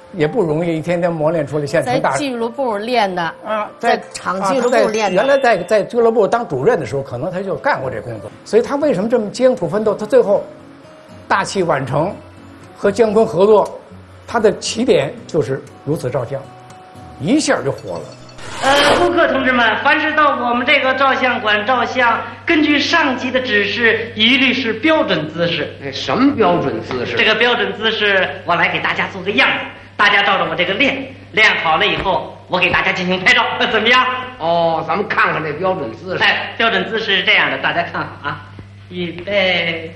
也不容易，一天天磨练出来，现在成大。 在俱乐部练的啊， 在厂俱乐部练的。 原来在俱乐部当主任的时候，可能他就干过这工作，所以他为什么这么艰苦奋斗？他最后大器晚成，和姜昆合作，他的起点就是如此照相，一下就火了。 顾客同志们，凡是到我们这个照相馆照相，根据上级的指示，一律是标准姿势。 什么标准姿势？ 这个标准姿势，我来给大家做个样子，大家照着我这个练好了以后，我给大家进行拍照，怎么样？ 哦，咱们看看这标准姿势。 哎，标准姿势是这样的，大家看啊，预备，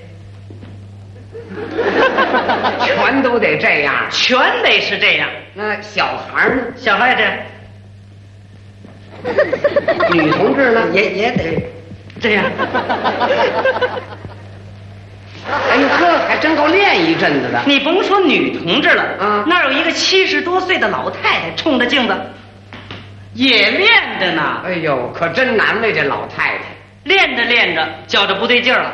全都得这样， 全得是这样。 那小孩呢？ 小孩这样。 女同志呢？ 也得这样。 哎呦呵，还真够练一阵子的。 你甭说女同志了，那儿有一个70多岁的老太太，冲着镜子也练着呢。 哎呦，可真难为这老太太。 练着练着，觉着不对劲儿了。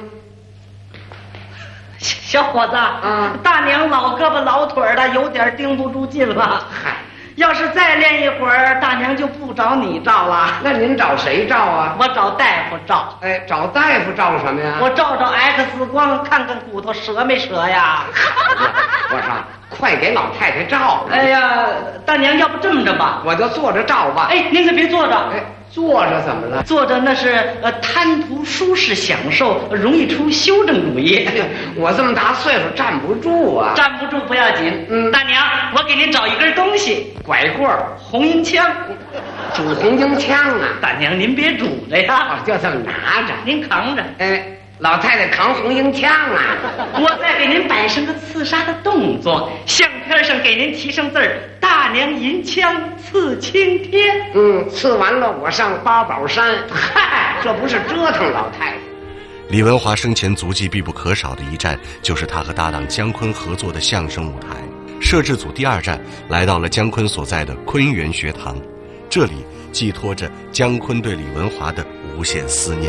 小伙子，大娘老胳膊老腿的，有点盯不住劲了。 嗨。 要是再练一会儿，大娘就不找你照了。 那您找谁照啊？ 我找大夫照。 哎，找大夫照什么呀？ 我照 X 光，看看骨头折没折呀。 我说，快给老太太照。 哎呀，大娘，要不这么着吧， 我就坐着照吧。 哎，您可别坐着。 哎，坐着怎么了？ 坐着那是贪图舒适享受，容易出修正主义。 我这么大岁数站不住啊。 站不住不要紧。大娘，我给您找一根东西。 拐棍儿， 红缨枪， 拄红缨枪啊！ 大娘，您别拄着呀， 就这么拿着， 您扛着。 哎，老太太扛红缨枪啊！ 我再给您摆上个刺杀的动作，相片上给您提上字儿：大娘银枪刺青天。 刺完了我上八宝山。嗨，这不是折腾老太太。 李文华生前足迹必不可少的一站，就是他和搭档姜昆合作的相声舞台。摄制组第2站来到了姜昆所在的昆园学堂，这里寄托着姜昆对李文华的无限思念。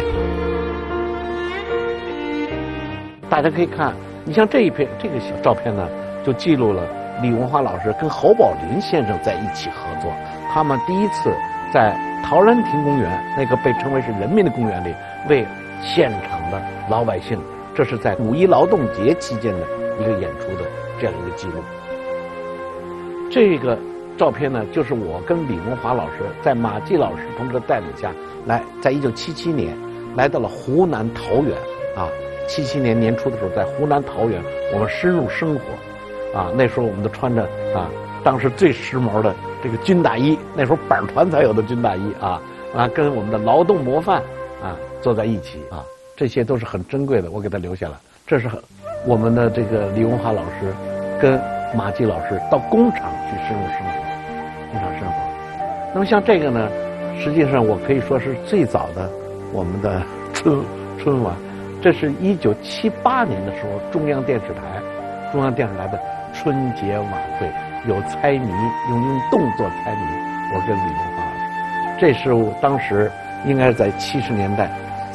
大家可以看，你像这个小照片呢，就记录了李文华老师跟侯宝林先生在一起合作。他们第一次在陶然亭公园，那个被称为是人民的公园里，为现场的老百姓，这是在5·1劳动节期间的一个演出的这样一个记录。这个照片呢，就是我跟李文华老师在马季老师同志的带领下来，在1977年来到了湖南桃源啊。77年年初的时候，在湖南桃源，我们深入生活啊。那时候我们都穿着当时最时髦的这个军大衣，那时候板团才有的军大衣跟我们的劳动模范坐在一起啊，这些都是很珍贵的，我给他留下了。这是我们的这个李文华老师跟马季老师到工厂去深入生活，工厂生活。那么像这个呢，实际上我可以说是最早的我们的春晚，这是1978年的时候中央电视台的春节晚会，有猜谜，用动作猜谜，我跟李文华老师，这是当时应该是在70年代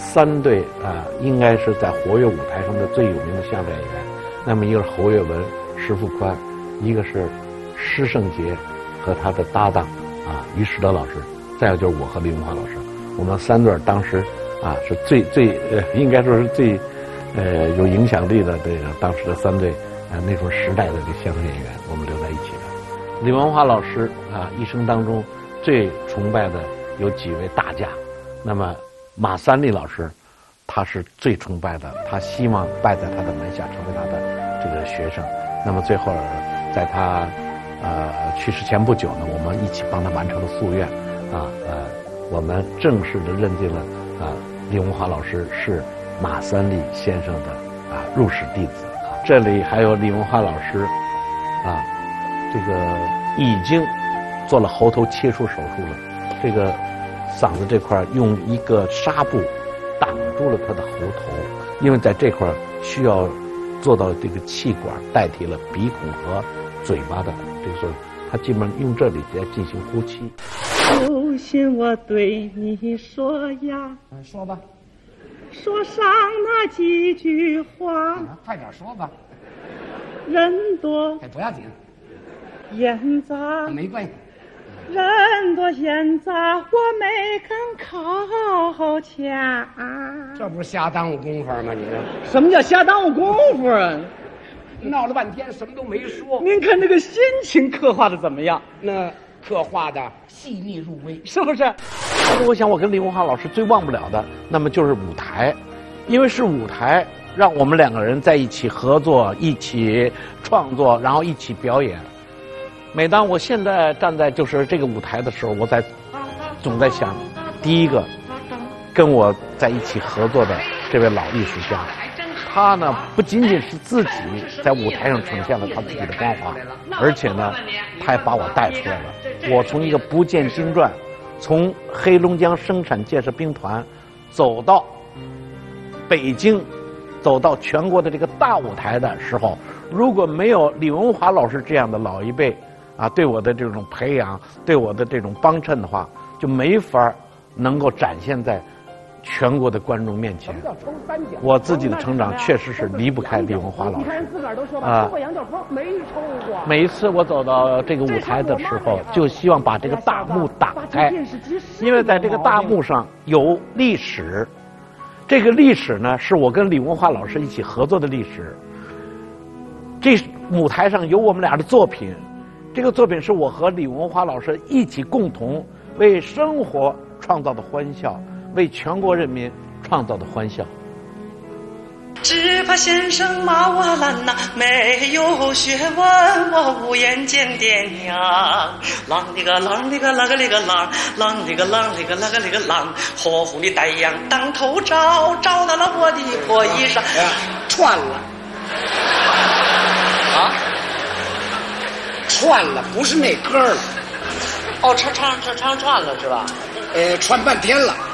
3对应该是在活跃舞台上的最有名的相声演员。那么一个是侯月文、石富宽，一个是施圣杰和他的搭档于士德老师，再有就是我和李文华老师，我们3对当时是最应该说是最有影响力的这个当时的3对那种时代的这相声演员，我们留在一起的。李文华老师一生当中最崇拜的有几位大家，那么马三立老师他是最崇拜的，他希望拜在他的门下，成为他的这个学生。那么最后在他去世前不久呢，我们一起帮他完成了夙愿我们正式的认定了李文华老师是马三立先生的入室弟子。这里还有李文华老师这个已经做了喉头切除手术了，这个嗓子这块用一个纱布挡住了他的喉头，因为在这块需要做到这个气管代替了鼻孔和嘴巴的这个时候，他基本上用这里来进行呼气。 有心我对你说呀， 说吧， 说上那几句话， 快点说吧。 人多不要紧， 烟杂， 没关系。 人多烟杂，我没敢靠前。 这不是瞎耽误功夫吗？你这什么叫瞎耽误功夫啊？ 闹了半天什么都没说。 您看这个心情刻画的怎么样？ 那刻画的细腻入微， 是不是？ 我想我跟李文华老师最忘不了的，那么就是舞台，因为是舞台让我们两个人在一起合作、一起创作，然后一起表演。每当我现在站在就是这个舞台的时候，我总在想，第一个跟我在一起合作的这位老艺术家，他呢不仅仅是自己在舞台上呈现了他自己的光华，而且呢他还把我带出来了。我从一个不见经传，从黑龙江生产建设兵团走到北京，走到全国的这个大舞台的时候，如果没有李文华老师这样的老一辈对我的这种培养，对我的这种帮衬的话，就没法能够展现在全国的观众面前。我自己的成长确实是离不开李文华老师每一次我走到这个舞台的时候，就希望把这个大幕打开，因为在这个大幕上有历史，这个历史呢是我跟李文华老师一起合作的历史。这舞台上有我们俩的作品，这个作品是我和李文华老师一起共同为生活创造的欢笑，为全国人民创造的欢笑。 只怕先生骂我懒呐，没有学问，我无颜见爹娘。啷里个啷里个啷个里个啷，啷里个啷里个啷个里个啷，火红的太阳当头照，照到了我的破衣裳。 串了啊，串了，不是那歌了。 哦，唱串了是吧？ 串半天了。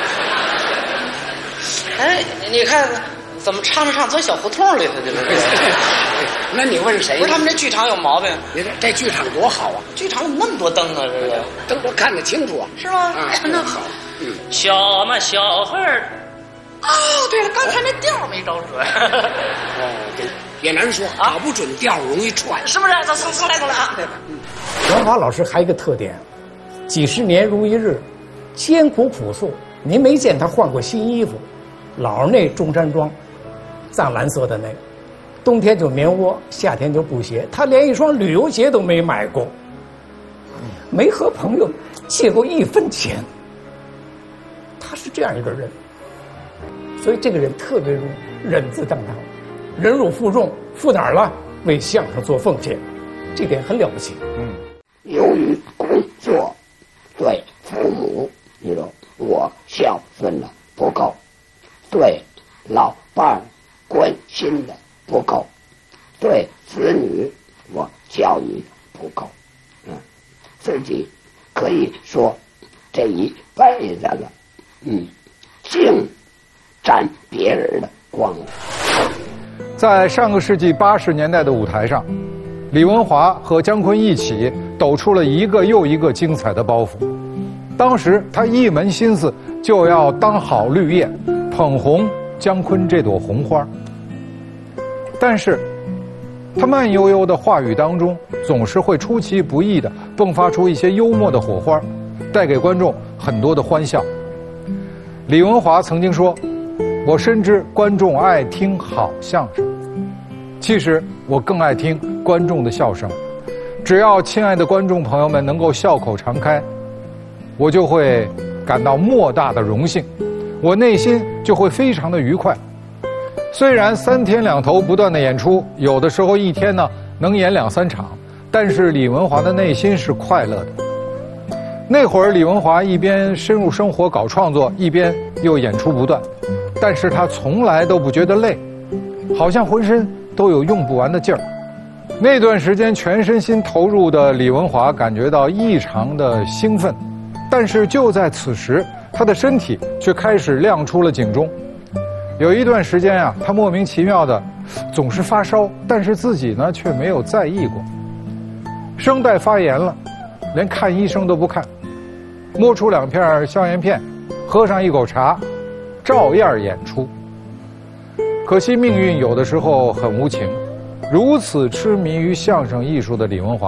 哎，你看怎么唱着唱钻小胡同里头去了？ 那你问谁？ 不是他们这剧场有毛病？ 你这剧场多好啊！ 剧场怎么那么多灯啊？这个灯我看得清楚啊。 是吗？那好。小嘛小孩儿。哦，对了，刚才那调没找准。 对，也难说，搞不准调容易串， 是不是？走来啊！ 文华老师还有一个特点，几十年如一日，艰苦朴素，您没见他换过新衣服。老那中山装，藏蓝色的那，冬天就棉窝，夏天就布鞋，他连一双旅游鞋都没买过，没和朋友借过1分钱。他是这样一个人，所以这个人特别如忍字当堂，忍辱负重，负哪儿了？为相声做奉献，这点很了不起。 由于工作对父母，你说我孝顺的不够，对老伴儿关心的不够，对子女我教育不够，自己可以说这一辈子了，净沾别人的光。 在上个世纪80年代的舞台上，李文华和姜昆一起抖出了一个又一个精彩的包袱。当时他一门心思就要当好绿叶，捧红姜昆这朵红花。但是他慢悠悠的话语当中，总是会出其不意地迸发出一些幽默的火花，带给观众很多的欢笑。李文华曾经说，我深知观众爱听好相声，其实我更爱听观众的笑声。只要亲爱的观众朋友们能够笑口常开，我就会感到莫大的荣幸，我内心就会非常的愉快。虽然3天2头不断的演出，有的时候一天呢能演2、3场，但是李文华的内心是快乐的。那会儿李文华一边深入生活搞创作，一边又演出不断，但是他从来都不觉得累，好像浑身都有用不完的劲儿。那段时间全身心投入的李文华感觉到异常的兴奋，但是就在此时，他的身体却开始亮出了警钟。有一段时间啊，他莫名其妙的总是发烧，但是自己呢却没有在意过。声带发炎了，连看医生都不看，摸出2片消炎片，喝上一口茶，照样演出。可惜命运有的时候很无情，如此痴迷于相声艺术的李文华，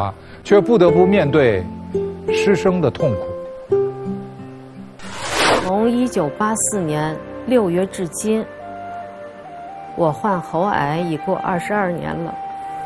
却不得不面对失声的痛苦。 从1984年6月至今，我患喉癌已过22年了。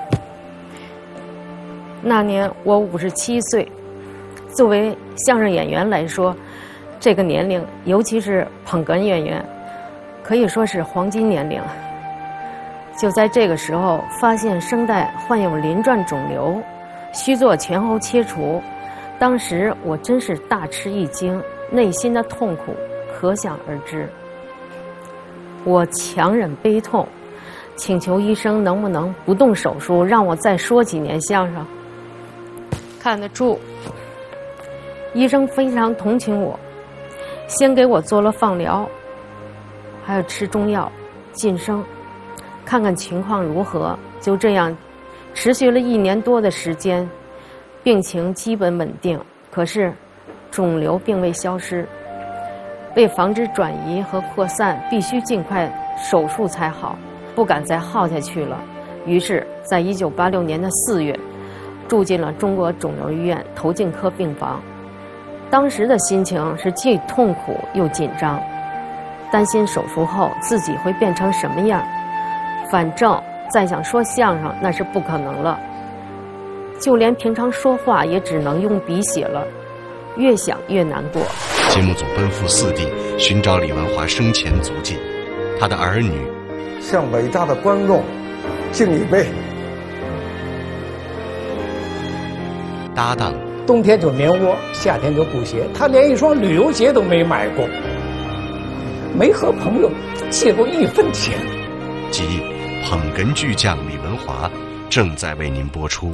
那年我57岁，作为相声演员来说，这个年龄，尤其是捧哏演员，可以说是黄金年龄。就在这个时候，发现声带患有鳞状肿瘤，需做全喉切除。当时我真是大吃一惊，内心的痛苦可想而知。我强忍悲痛，请求医生能不能不动手术，让我再说几年相声。看得住，医生非常同情我，先给我做了放疗，还有吃中药晋升，看看情况如何。就这样持续了1年多的时间，病情基本稳定，可是肿瘤并未消失。为防止转移和扩散，必须尽快手术才好，不敢再耗下去了。于是在1986年的4月住进了中国肿瘤医院头颈科病房。当时的心情是既痛苦又紧张，担心手术后自己会变成什么样。反正再想说相声那是不可能了，就连平常说话也只能用笔写了，越想越难过。 节目组奔赴4地寻找李文华生前足迹，他的儿女向伟大的观众敬一杯。 搭档， 冬天就棉窝，夏天就布鞋，他连一双旅游鞋都没买过，没和朋友借过1分钱。 即捧哏巨匠李文华正在为您播出。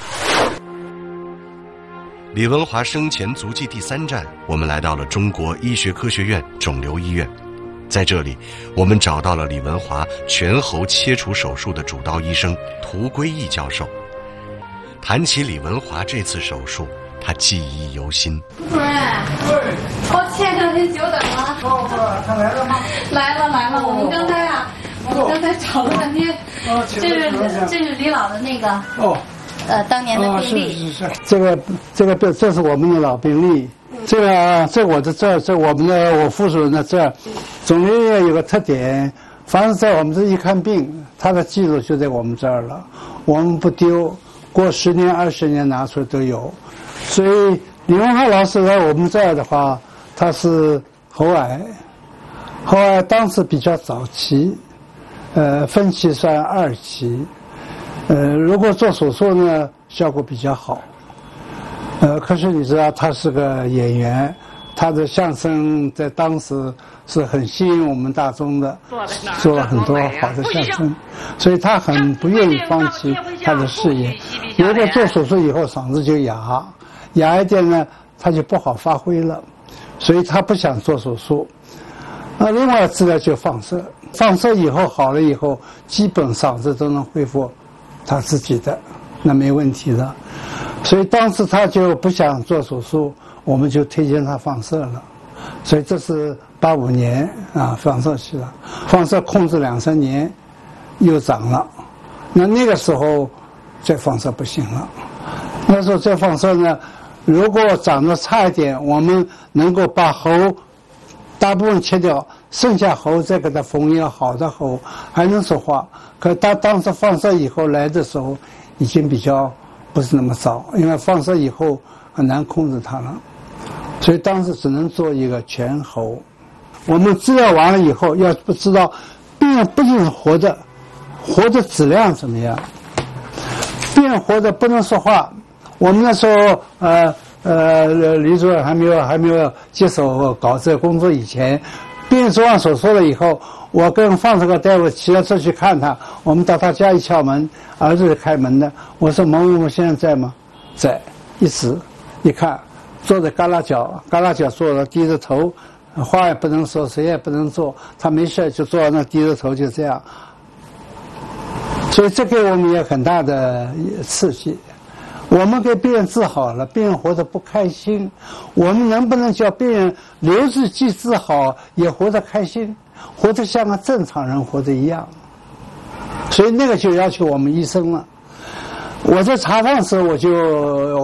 李文华生前足迹第3站，我们来到了中国医学科学院肿瘤医院。在这里，我们找到了李文华全喉切除手术的主刀医生涂圭义教授。谈起李文华这次手术，他记忆犹新。 主任，我前2天久等了。 他来了吗？ 来了，我们刚才找了半天。这是李老的那个当年的病历。 是，这是我们的老病历。这我的这我们的我副主任的这，肿瘤医院有个特点，凡是在我们这一看病，他的记录就在我们这儿了，我们不丢，过10年20年拿出来都有。所以李文华老师来我们这儿的话，他是喉癌当时比较早期，分期算2期，如果做手术呢，效果比较好。可是你知道他是个演员，他的相声在当时是很吸引我们大众的，做了很多好的相声，所以他很不愿意放弃他的事业。如果做手术以后嗓子就哑一点呢，他就不好发挥了，所以他不想做手术。另外治疗就放射以后好了以后，基本嗓子都能恢复他自己的，那没问题的。所以当时他就不想做手术，我们就推荐他放射了。所以这是85年放射去了，放射控制2-3年，又长了。那个时候再放射不行了。那时候再放射呢，如果长得差一点，我们能够把喉大部分切掉，剩下喉再给它缝一个好的喉，还能说话。可他当时放射以后来的时候，已经比较不是那么糟，因为放射以后很难控制它了，所以当时只能做一个全喉。我们治疗完了以后，要不知道病人不仅是活的质量怎么样，病人活的不能说话。我们那时候李主任还没有接手搞这个工作以前，病人做完手术了以后，我跟放射科大夫骑着车去看他，我们到他家一敲门，儿子是开门的，我说某某某先生在吗？在。一指一看，坐在旮旯角坐着，低着头，话也不能说，谁也不能做，他没事就坐在那低着头，就这样。所以这给我们也很大的刺激。我们给病人治好了，病人活得不开心，我们能不能叫病人留着既治好，也活得开心，活得像个正常人活得一样？所以那个就要求我们医生了。 我在查房时我就